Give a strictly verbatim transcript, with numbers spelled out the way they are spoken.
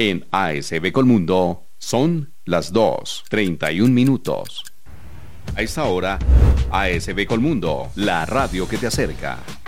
En A S B Colmundo son las dos, treinta y un minutos. A esta hora, A S B Colmundo, la radio que te acerca.